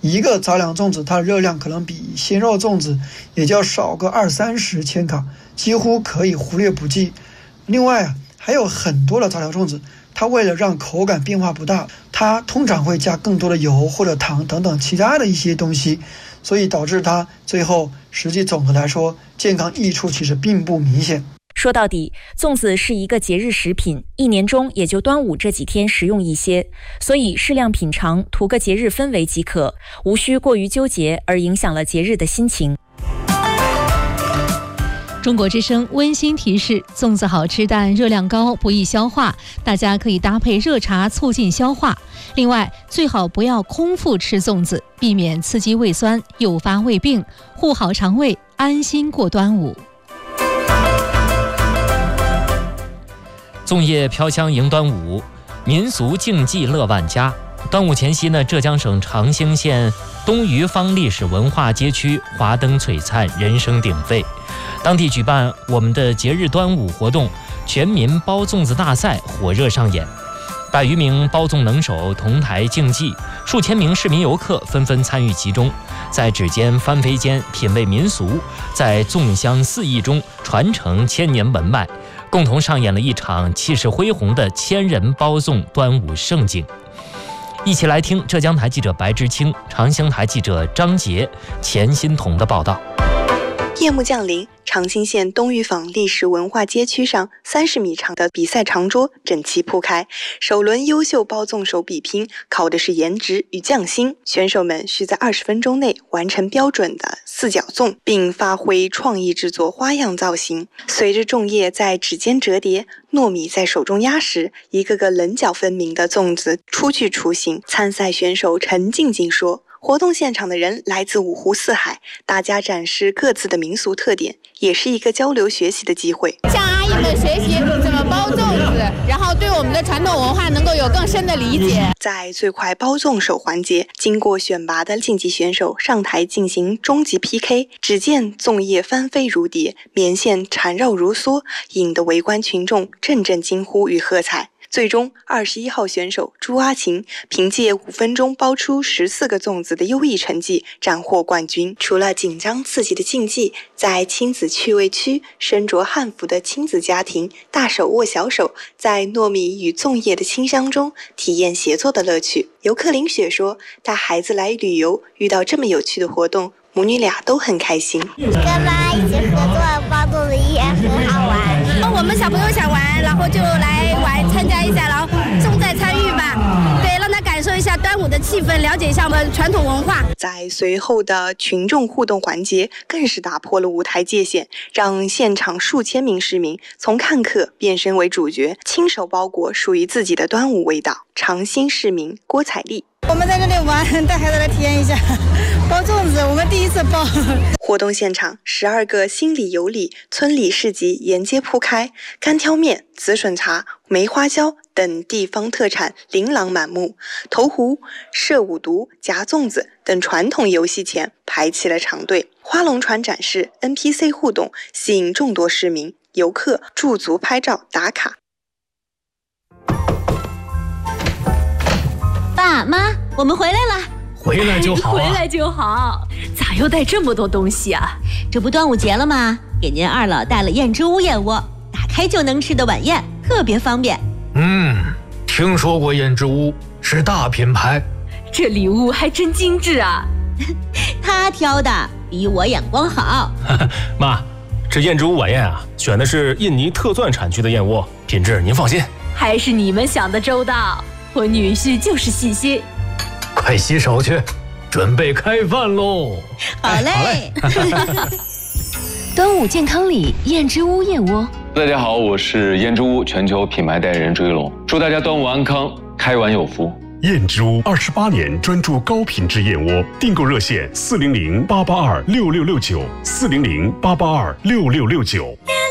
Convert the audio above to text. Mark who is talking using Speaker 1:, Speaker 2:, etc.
Speaker 1: 一个杂粮粽子它的热量可能比鲜肉粽子也就要少个20-30千卡，几乎可以忽略不计。另外还有很多的杂粮粽子，它为了让口感变化不大，它通常会加更多的油或者糖等等其他的一些东西，所以导致它最后实际总的来说健康益处其实并不明显。
Speaker 2: 说到底，粽子是一个节日食品，一年中也就端午这几天食用一些，所以适量品尝，图个节日氛围即可，无需过于纠结而影响了节日的心情。
Speaker 3: 中国之声温馨提示：粽子好吃但热量高，不易消化，大家可以搭配热茶促进消化。另外，最好不要空腹吃粽子，避免刺激胃酸，诱发胃病，护好肠胃，安心过端午。
Speaker 4: 粽叶飘香迎端午，民俗竞技乐万家。端午前夕呢，浙江省长兴县东余坊历史文化街区华灯璀璨，人声鼎沸。当地举办我们的节日端午活动，全民包粽子大赛火热上演，100余名包粽能手同台竞技，数千名市民游客纷纷参与其中，在指尖翻飞间品味民俗，在粽香四溢中传承千年文脉，共同上演了一场气势恢宏的千人包粽端午盛景。一起来听浙江台记者白之清、长兴台记者张杰、钱欣彤的报道。
Speaker 5: 夜幕降临，长兴县东余坊历史文化街区上30米长的比赛长桌整齐铺开，首轮优秀包粽手比拼考的是颜值与匠心，选手们需在20分钟内完成标准的4角粽，并发挥创意制作花样造型。随着粽叶在指尖折叠，糯米在手中压实，一个个棱角分明的粽子初具雏形。参赛选手陈静静说，活动现场的人来自5湖4海，大家展示各自的民俗特点，也是一个交流学习的机会。
Speaker 6: 向阿姨们学习怎么包粽子，然后对我们的传统文化能够有更深的理解。
Speaker 5: 在最快包粽手环节，经过选拔的晋级选手上台进行终极 PK， 只见粽叶翻飞如蝶，棉线缠绕如梭，引得围观群众阵阵惊呼与喝彩。最终21号选手朱阿琴凭借5分钟包出14个粽子的优异成绩斩获冠军。除了紧张刺激的竞技，在亲子趣味区，身着汉服的亲子家庭大手握小手，在糯米与粽叶的清香中体验协作的乐趣。游客林雪说，带孩子来旅游，遇到这么有趣的活动，母女俩都很开心。
Speaker 7: 跟妈一起合作包粽子也很好玩。
Speaker 6: 我们小朋友想玩，然后就来玩参加一下，然后重在参与吧。对，让他感受一下端午的气氛，了解一下我们传统文化。
Speaker 5: 在随后的群众互动环节，更是打破了舞台界限，让现场数千名市民从看客变身为主角，亲手包裹属于自己的端午味道。长兴市民郭彩丽，
Speaker 6: 我们在这里玩，带孩子来体验一下包粽子，我们第一次包。
Speaker 5: 活动现场，12个心里有礼村里市集沿街铺开，干挑面、紫笋茶、梅花椒等地方特产琳琅满目，投壶、射五毒、夹粽子等传统游戏前排起了长队。花龙船展示、NPC 互动，吸引众多市民游客驻足拍照打卡。
Speaker 8: 爸妈，我们回来了。
Speaker 9: 回来就好，
Speaker 8: 回来就好。咋又带这么多东西啊？这不端午节了吗？给您二老带了燕之屋燕窝，打开就能吃的晚宴，特别方便。
Speaker 9: 听说过燕之屋，是大品牌。
Speaker 8: 这礼物还真精致啊！他挑的比我眼光好。
Speaker 10: 妈，这燕之屋晚宴啊，选的是印尼特钻产区的燕窝，品质您放心。
Speaker 8: 还是你们想的周到，我女婿就是细心。
Speaker 9: 快洗手去，准备开饭喽！
Speaker 8: 好嘞。
Speaker 3: 端午健康礼，燕之屋燕窝。
Speaker 11: 大家好，我是燕之屋全球品牌代言人朱一龙，祝大家端午安康，开碗有福。
Speaker 12: 燕之屋28年专注高品质燕窝，订购热线400-882-6669，400-882-6669。